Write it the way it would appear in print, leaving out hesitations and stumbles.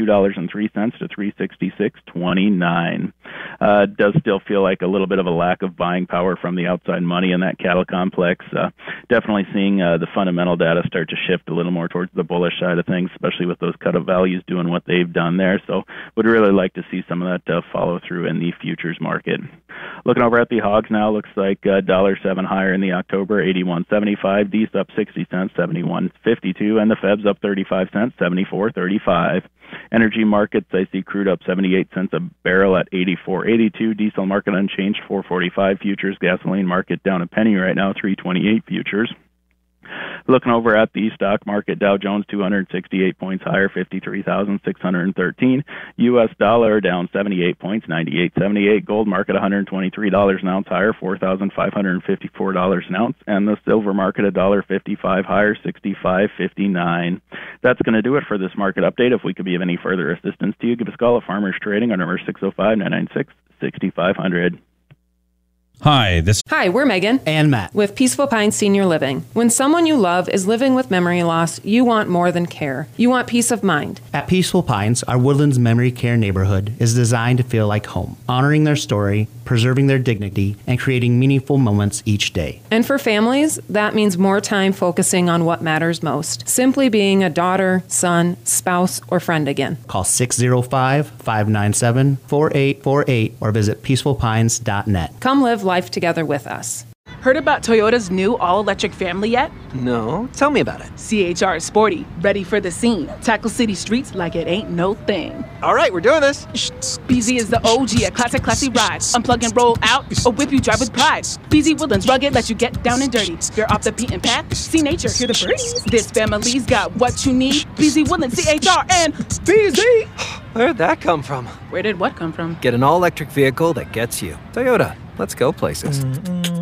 $2.03 to $366.29. Does still feel like a little bit of a lack of buying power from the outside money in that cattle complex. Definitely seeing the fundamental data start to shift a little more towards the bullish side of things, especially with those cut-up values doing what they've done there. So would really like to see some of that follow through in the futures market. Looking over at the hogs now, looks like $1.07 higher in the October, 81.75. D's up 60 cents, 71.52, and the Feb's up 35 cents, 74.35. Energy markets, I see crude up 78 cents a barrel at 84.82. Diesel market unchanged, 4.45 futures. Gasoline market down a penny right now, 3.28 futures. Looking over at the stock market, Dow Jones 268 points higher, 53,613. U.S. dollar down 78 points, 98.78. Gold market $123 an ounce higher, $4,554 an ounce. And the silver market $1.55 higher, 65.59. That's going to do it for this market update. If we could be of any further assistance to you, give us a call at Farmers Trading on number 605-996-6500. Hi, we're Megan and Matt with Peaceful Pines Senior Living. When someone you love is living with memory loss, you want more than care. You want peace of mind. At Peaceful Pines, our Woodlands Memory Care neighborhood is designed to feel like home, honoring their story, preserving their dignity, and creating meaningful moments each day. And for families, that means more time focusing on what matters most. Simply being a daughter, son, spouse, or friend again. Call 605-597-4848 or visit peacefulpines.net. Come live life together with us. Heard about Toyota's new all-electric family yet? No, tell me about it. CHR is sporty, ready for the scene. Tackle city streets like it ain't no thing. All right, we're doing this. BZ is the OG, a classy ride. Unplug and roll out, or whip you drive with pride. BZ Woodlands rugged, let you get down and dirty. You're off the beaten path, see nature, hear the breeze. This family's got what you need. BZ Woodlands, CHR, and BZ. Where'd that come from? Where did what come from? Get an all-electric vehicle that gets you. Toyota, let's go places.